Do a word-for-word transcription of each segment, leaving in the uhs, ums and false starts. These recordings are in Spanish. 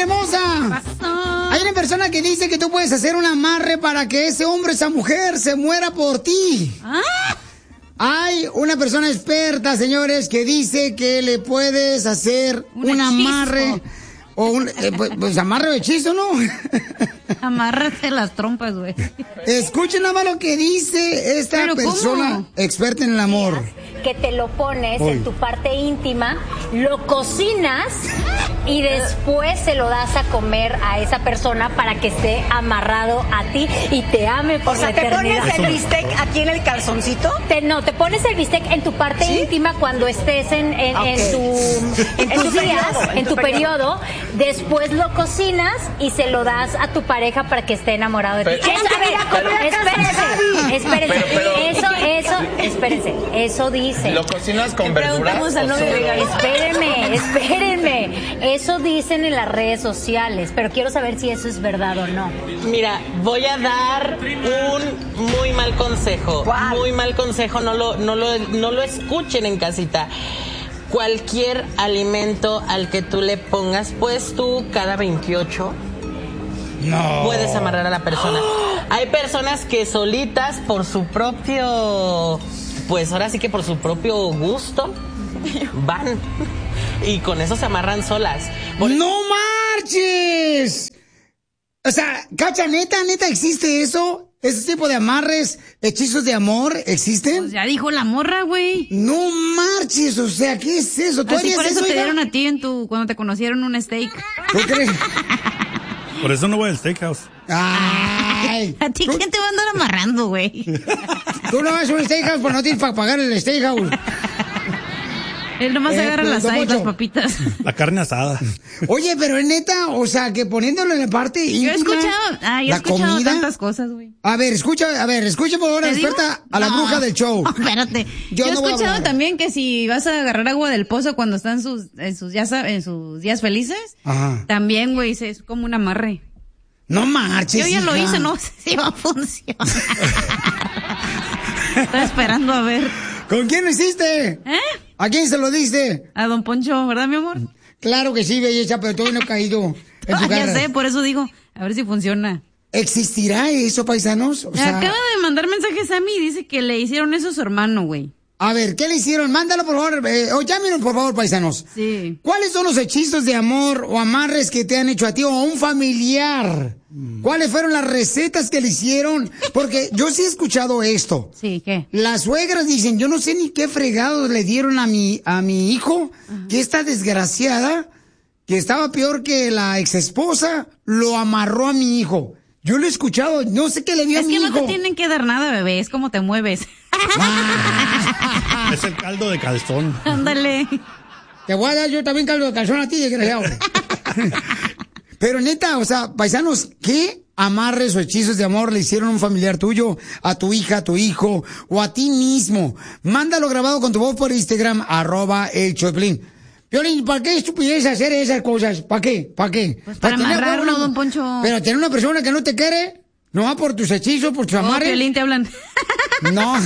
familia hermosa. Hay una persona que dice que tú puedes hacer un amarre para que ese hombre, esa mujer, se muera por ti. ¿Ah? Hay una persona experta, señores, que dice que le puedes hacer un, un amarre. O un, eh, pues, pues amarre de hechizo, ¿no? Amárrate las trompas, güey. Escuchen nada más lo que dice esta ¿Pero persona cómo? experta en el amor. Que te lo pones Hoy. en tu parte íntima, lo cocinas y después se lo das a comer a esa persona para que esté amarrado a ti y te ame por o sea, la eternidad. ¿te pones el bistec aquí en el calzoncito? Te, no, te pones el bistec en tu parte ¿Sí? íntima cuando estés en, en, okay. en tu en, en tus días, en, en tu, tu periodo. periodo. Después lo cocinas y se lo das a tu pareja para que esté enamorado de ti. Pero, eso, a ver, espérense, espérense. Pero, pero, eso, eso, espérense. Eso dice. ¿Lo cocinas con verduras? Espérenme, espérenme. Eso dicen en las redes sociales, pero quiero saber si eso es verdad o no. Mira, voy a dar un muy mal consejo. ¿Cuál? Muy mal consejo, no lo, no lo, no lo escuchen en casita. Cualquier alimento al que tú le pongas, pues tú cada veintiocho no. puedes amarrar a la persona. Hay personas que solitas por su propio, pues ahora sí que por su propio gusto, van y con eso se amarran solas. Por... ¡No marches! O sea, Cacha, neta, neta, ¿existe eso? ¿Ese tipo de amarres, hechizos de amor, existen? Pues ya dijo la morra, güey. No marches, o sea, ¿qué es eso? ¿Tú Así harías por eso eso, te hija? dieron a ti en tu, cuando te conocieron un steak. ¿Tú crees? Por eso no voy al steakhouse. Ay. ¿A ti quién te va a andar amarrando, güey? Tú no vas a un steakhouse, pues no tienes para pagar el steakhouse. Él nomás eh, agarra las, hay, las papitas. La carne asada. Oye, pero es neta, o sea, que poniéndolo en la parte íntima. Yo he escuchado, ah, yo he escuchado comida, tantas cosas, güey. A ver, escucha, a ver, escucha por favor, experta a la no, bruja del show. Espérate. Yo, yo he no escuchado también que si vas a agarrar agua del pozo cuando están sus, en sus, días, en sus días felices, Ajá. también, güey, es como un amarre. No marches. Yo ya hija. lo hice, no sé si va a funcionar. Estoy esperando a ver. ¿Con quién lo hiciste? ¿Eh? ¿A quién se lo diste? A don Poncho, ¿verdad, mi amor? Claro que sí, belleza, pero todavía no he caído en tu Ya sé, por eso digo, a ver si funciona. ¿Existirá eso, paisanos? O sea, acaba de mandar mensajes a mí y dice que le hicieron eso a su hermano, güey. A ver, ¿qué le hicieron? Mándalo, por favor, eh, o llámenos, por favor, paisanos. Sí. ¿Cuáles son los hechizos de amor o amarres que te han hecho a ti o a un familiar? Mm. ¿Cuáles fueron las recetas que le hicieron? Porque yo sí he escuchado esto. Sí, ¿qué? Las suegras dicen, yo no sé ni qué fregados le dieron a mi, a mi hijo, uh-huh. que esta desgraciada, que estaba peor que la exesposa, lo amarró a mi hijo. Yo lo he escuchado, no sé qué le dio es a mi hijo. Es que no te tienen que dar nada, bebé, es como te mueves. Ah. Es el caldo de calzón. Ándale. Te voy a dar yo también caldo de calzón a ti, desgraciado. Pero neta, o sea, paisanos, ¿qué amarres o hechizos de amor le hicieron a un familiar tuyo, a tu hija, a tu hijo, o a ti mismo? Mándalo grabado con tu voz por Instagram, arroba el Choplin. Piolín, ¿para qué estupidez hacer esas cosas? ¿Para qué? ¿Para qué? Pues para, para amarrarlo, una... don Poncho. Pero tener una persona que no te quiere, no va por tus hechizos, por tus amarres. Piolín, te hablan. No.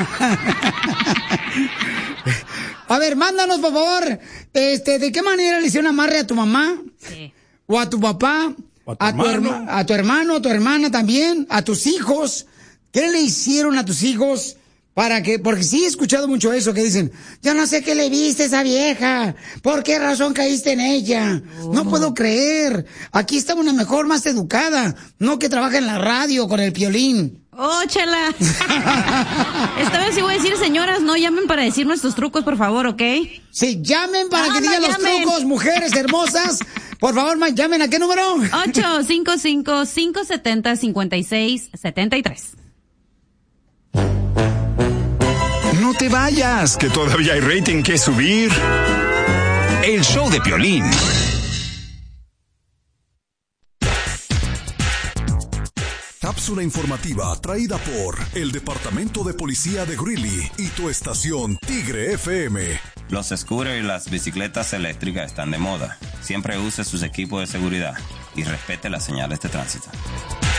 A ver, mándanos, por favor, este, ¿de qué manera le hicieron amarre a tu mamá? Sí. O a tu papá, a tu, a tu, herma, a tu hermano, a tu hermana también, a tus hijos. ¿Qué le hicieron a tus hijos para que, porque sí he escuchado mucho eso, que dicen, yo no sé qué le viste a esa vieja, ¿por qué razón caíste en ella? Oh. No puedo creer, aquí está una mejor, más educada, no que trabaja en la radio con el Piolín. ¡Oh, chala! Esta vez sí voy a decir, señoras, no llamen para decir nuestros trucos, por favor, ¿ok? Sí, llamen para no, que digan no los llamen. trucos, mujeres hermosas. Por favor, man, llamen, ¿a qué número? ocho cinco cinco, cinco siete cero, cinco seis siete tres. No te vayas, que todavía hay rating que subir. El show de Piolín. Cápsula informativa traída por el Departamento de Policía de Greeley y tu estación Tigre F M. Los scooters y las bicicletas eléctricas están de moda. Siempre use sus equipos de seguridad y respete las señales de tránsito.